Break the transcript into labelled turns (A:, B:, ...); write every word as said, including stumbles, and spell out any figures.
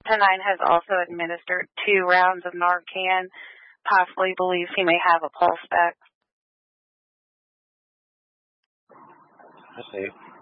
A: ten nine has also administered two rounds of Narcan, possibly believes he may have a pulse back.
B: I see.